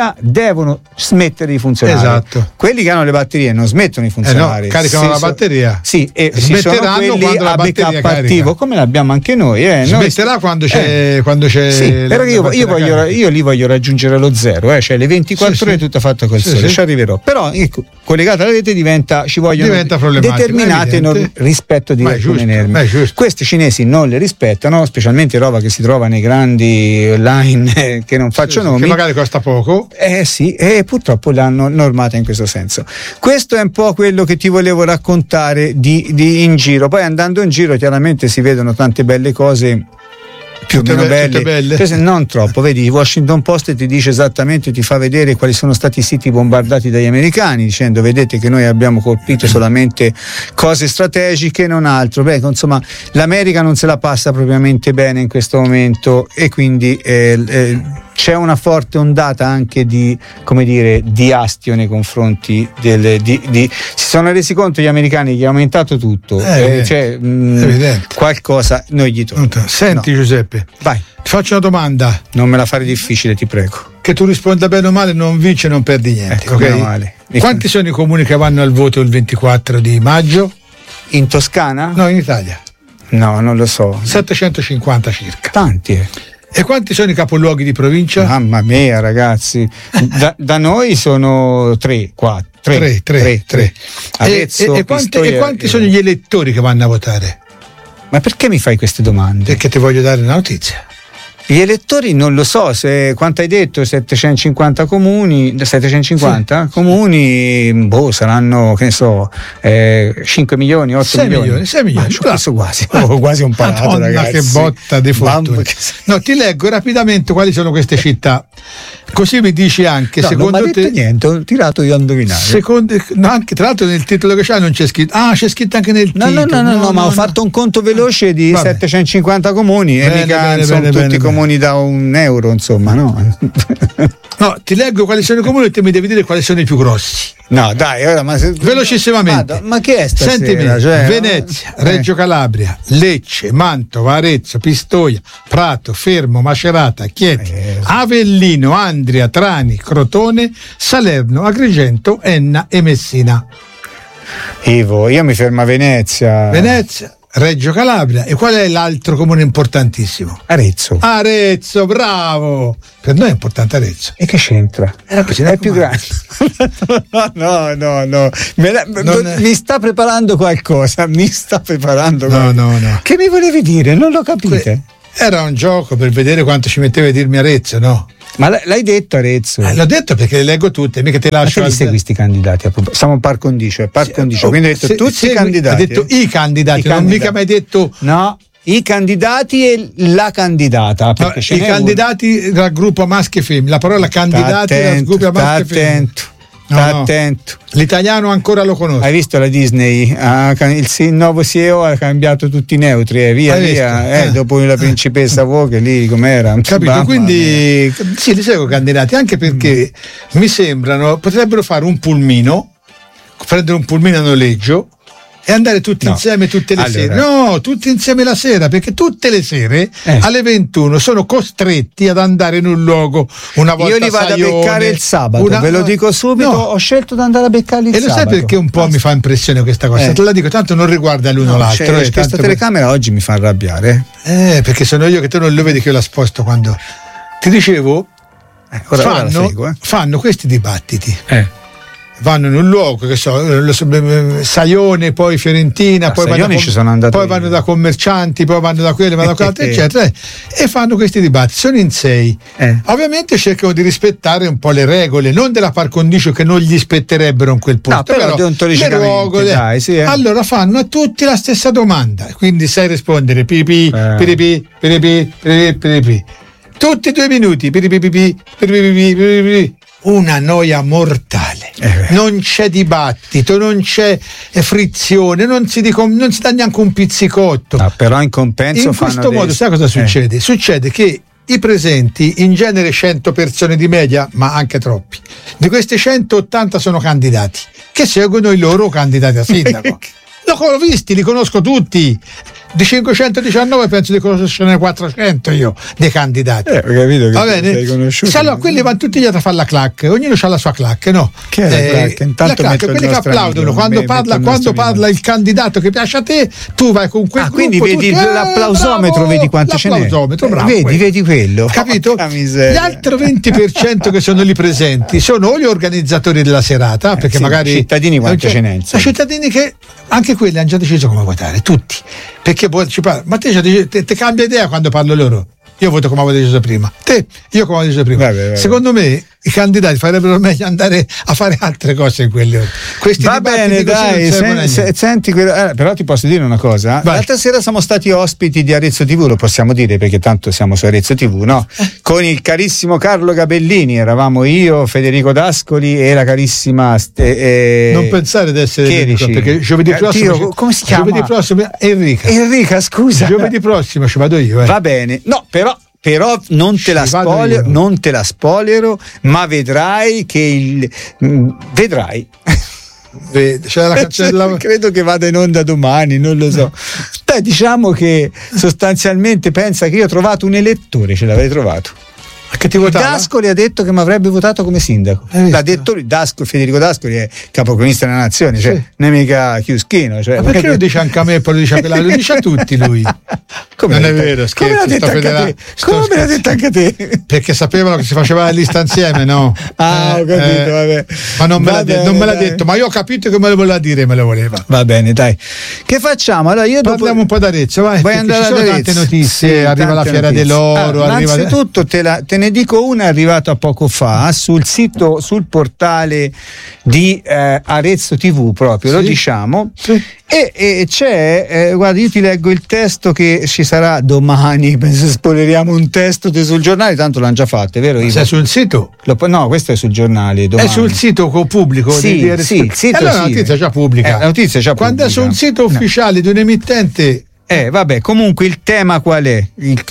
Speaker 1: batteria devono smettere di funzionare.
Speaker 2: Esatto.
Speaker 1: Quelli che hanno le batterie non smettono di funzionare.
Speaker 2: No, caricano la batteria.
Speaker 1: Sì, e si sono quelli a backup attivo, come l'abbiamo anche noi.
Speaker 2: Smetterà quando c'è
Speaker 1: sì, però io li voglio raggiungere allo zero, cioè le 24 ore tutta fatta col sole, ci arriverò. Però collegata alla rete ci vogliono determinate rispetto di alcune norme. Questi cinesi non le rispettano, specialmente roba che si trova nei grandi online che non faccio nomi,
Speaker 2: che magari costa poco.
Speaker 1: E purtroppo l'hanno normata in questo senso. Questo è un po' quello che ti volevo raccontare di in giro. Poi andando in giro chiaramente si vedono tante belle cose, più o meno belle. Non troppo, vedi, il Washington Post ti dice esattamente, ti fa vedere quali sono stati i siti bombardati dagli americani, dicendo vedete che noi abbiamo colpito solamente cose strategiche, non altro. Insomma, l'America non se la passa propriamente bene in questo momento, e quindi c'è una forte ondata anche di astio nei confronti si sono resi conto gli americani che è aumentato tutto, qualcosa noi gli tocca.
Speaker 2: Senti, no. Giuseppe,
Speaker 1: vai,
Speaker 2: ti faccio una domanda,
Speaker 1: non me la fare difficile, ti prego.
Speaker 2: Che tu risponda bene o male, non vince, non perdi niente,
Speaker 1: ok? Meno male.
Speaker 2: Quanti sono i comuni che vanno al voto il 24 di maggio?
Speaker 1: In Toscana?
Speaker 2: No, in Italia.
Speaker 1: No, non lo so.
Speaker 2: 750 circa.
Speaker 1: Tanti.
Speaker 2: E quanti sono i capoluoghi di provincia?
Speaker 1: Mamma mia, ragazzi. Da noi sono 3. Arezzo,
Speaker 2: e quanti sono gli elettori che vanno a votare?
Speaker 1: Ma perché mi fai queste domande?
Speaker 2: Perché ti voglio dare una notizia.
Speaker 1: Gli elettori non lo so, quanto hai detto, 750 comuni, 750 comuni, saranno, che ne so, 5 milioni, 8 milioni.
Speaker 2: 6 milioni.
Speaker 1: Questo quasi un parato, ragazzi.
Speaker 2: Che botta di fortuna. No, ti leggo rapidamente quali sono queste città. Così mi dici anche, secondo
Speaker 1: non
Speaker 2: te...
Speaker 1: detto niente, ho tirato io a indovinare.
Speaker 2: Anche tra l'altro nel titolo che c'hai non c'è scritto. C'è scritto anche nel titolo.
Speaker 1: No, ma ho fatto un conto veloce di 750 comuni e mica sono tutti comuni da €1, insomma, no?
Speaker 2: No, ti leggo quali sono i comuni e te mi devi dire quali sono i più grossi.
Speaker 1: No, dai,
Speaker 2: velocissimamente.
Speaker 1: Ma che è stasera?
Speaker 2: Sentimi, Venezia, Reggio Calabria, Lecce, Mantova, Arezzo, Pistoia, Prato, Fermo, Macerata, Chieti, Avellino, Andria, Trani, Crotone, Salerno, Agrigento, Enna e Messina.
Speaker 1: Ivo, io mi fermo a Venezia,
Speaker 2: Reggio Calabria. E qual è l'altro comune importantissimo? Arezzo, bravo! Per noi è importante Arezzo.
Speaker 1: E che c'entra? È più grande. No. Mi sta preparando qualcosa.
Speaker 2: No.
Speaker 1: Che mi volevi dire? Non lo capite?
Speaker 2: Era un gioco per vedere quanto ci metteva a dirmi Arezzo, no?
Speaker 1: Ma l'hai detto Arezzo?
Speaker 2: L'ho detto perché le leggo tutte, mica te lascio.
Speaker 1: Ma che segui questi candidati? Siamo par condicio, quindi hai detto tutti i candidati.
Speaker 2: Hai detto i candidati, non mica mai detto.
Speaker 1: No, i candidati e la candidata.
Speaker 2: I candidati dal gruppo maschi e femmine. La parola candidati dal gruppo maschi e femmine.
Speaker 1: Attento.
Speaker 2: L'italiano ancora lo conosco.
Speaker 1: Hai visto la Disney? Il nuovo CEO ha cambiato tutti i neutri, via. Dopo la principessa Vogue lì com'era.
Speaker 2: Capito? Quindi sì, li seguo candidati, anche perché mi sembrano, potrebbero fare un pulmino, prendere un pulmino a noleggio e andare tutti insieme tutte le sere. No, tutti insieme la sera, perché tutte le sere alle 21 sono costretti ad andare in un luogo una volta.
Speaker 1: Io li vado a beccare il sabato, ve lo dico subito, ho scelto di andare a beccarli il sabato.
Speaker 2: E lo sai perché un po' mi fa impressione questa cosa? Te la dico, tanto non riguarda l'uno l'altro.
Speaker 1: Questa telecamera oggi mi fa arrabbiare.
Speaker 2: Perché sono io che tu non lo vedi che io la sposto quando... Ti dicevo, fanno questi dibattiti. Vanno in un luogo, che so, Saione, poi Fiorentina, poi vanno da commercianti, poi vanno da quelli, vanno da quell'altro, eccetera, e fanno questi dibattiti. Sono in 6. Ovviamente cercano di rispettare un po' le regole, non della par condicio che non gli spetterebbero in quel posto,
Speaker 1: però deontologicamente, dai,
Speaker 2: allora fanno a tutti la stessa domanda, quindi sai rispondere pipì, piripì, piripì, piripì, tutti 2 minuti, piripì, piripì. Una noia mortale, non c'è dibattito, non c'è frizione, non si dà neanche un pizzicotto.
Speaker 1: Però in compenso
Speaker 2: in questo modo sai cosa succede? Succede che i presenti, in genere 100 persone di media, ma anche troppi, di questi 180 sono candidati che seguono i loro candidati a sindaco. L'ho visti, li conosco tutti. di 519 penso di conoscerne 400 io dei candidati.
Speaker 1: Ho capito che
Speaker 2: va bene?
Speaker 1: sei conosciuto.
Speaker 2: Allora quelli vanno tutti gli altri a fare la clacca, ognuno ha la sua clacca, no?
Speaker 1: Che è la clacca? Intanto
Speaker 2: la clacca, quelli che applaudono quando parla il candidato che piace a te, tu vai con quel gruppo.
Speaker 1: Quindi vedi l'applausometro, bravo, vedi quanto ce n'è.
Speaker 2: Bravo,
Speaker 1: vedi quello.
Speaker 2: Capito? Gli altri 20% che sono lì presenti sono o gli organizzatori della serata, perché magari
Speaker 1: cittadini quanto ce n'è.
Speaker 2: Sono cittadini che anche quelli hanno già deciso come votare, tutti. Perché poi ci parla, ma te cambia idea quando parlo loro. Io voto come avevo deciso prima. Io come avevo deciso prima.
Speaker 1: Vabbè.
Speaker 2: Secondo me i candidati farebbero meglio andare a fare altre cose in quelle ore.
Speaker 1: Va bene, dai, senti, però ti posso dire una cosa. L'altra sera siamo stati ospiti di Arezzo TV, lo possiamo dire perché tanto siamo su Arezzo TV, no? Con il carissimo Carlo Gabellini, eravamo io, Federico D'Ascoli e la carissima
Speaker 2: non pensare di essere Cherici, perché giovedì prossimo
Speaker 1: come si chiama?
Speaker 2: Giovedì prossimo Enrica,
Speaker 1: scusa.
Speaker 2: Giovedì prossimo ci vado io.
Speaker 1: Va bene. No, però non te la spoilero, ma vedrai che vedrai.
Speaker 2: C'è la cancella.
Speaker 1: Credo che vada in onda domani, non lo so. Beh, diciamo che sostanzialmente pensa che io ho trovato un elettore, ce l'avrei trovato.
Speaker 2: Che ti votava?
Speaker 1: D'Ascoli ha detto che mi avrebbe votato come sindaco. L'ha detto lui, Federico D'Ascoli è capocronista della nazione, cioè non è mica chiuschino. Cioè,
Speaker 2: ma perché lo dice anche a me e poi lo dice anche lo dice a tutti lui?
Speaker 1: Come
Speaker 2: non è vero, scherzo.
Speaker 1: Come me l'ha detto anche a te?
Speaker 2: Perché sapevano che si faceva la lista insieme, no?
Speaker 1: Ho capito, vabbè.
Speaker 2: Ma non me l'ha detto, ma io ho capito che me lo voleva dire, me lo voleva.
Speaker 1: Va bene, dai. Che facciamo? Allora
Speaker 2: parliamo un po' d'Arezzo, vai.
Speaker 1: Vuoi andare ad Arezzo?
Speaker 2: Tante notizie, arriva la Fiera dell'Oro.
Speaker 1: Innanzitutto te ne dico una arrivata poco fa sul portale di Arezzo TV proprio, lo diciamo. E c'è, guarda, io ti leggo il testo che ci sarà domani, penso spoileriamo un testo sul giornale, tanto l'hanno già fatto, è vero?
Speaker 2: Sei sul sito?
Speaker 1: No, questo è sul giornale domani.
Speaker 2: È sul sito pubblico?
Speaker 1: Sì, il sito
Speaker 2: allora la notizia è già pubblica.
Speaker 1: La notizia è già
Speaker 2: quando
Speaker 1: pubblica.
Speaker 2: È su un sito ufficiale di un emittente.
Speaker 1: Vabbè, comunque il tema qual è?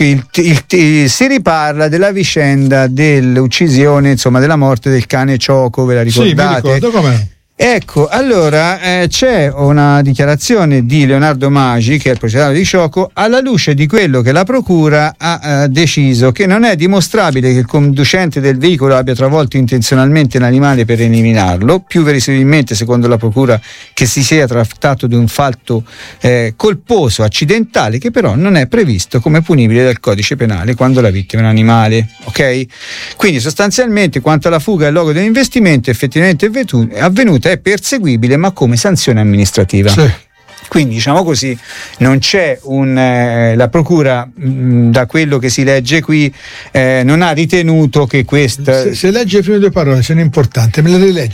Speaker 1: Si riparla della vicenda dell'uccisione, insomma, della morte del cane Cioco, ve la ricordate?
Speaker 2: Sì, mi ricordo, com'è?
Speaker 1: Ecco, allora c'è una dichiarazione di Leonardo Magi, che è il proprietario di Cioco, alla luce di quello che la procura ha deciso, che non è dimostrabile che il conducente del veicolo abbia travolto intenzionalmente l'animale per eliminarlo, più verosimilmente secondo la procura che si sia trattato di un fatto colposo, accidentale, che però non è previsto come punibile dal codice penale quando la vittima è un animale, ok? Quindi sostanzialmente quanto alla fuga e al luogo dell'investimento effettivamente avvenuta è perseguibile ma come sanzione amministrativa.
Speaker 2: Sì.
Speaker 1: Quindi diciamo così non c'è la procura da quello che si legge qui non ha ritenuto che questa
Speaker 2: se legge le prime due parole sono importanti, me le rileggi.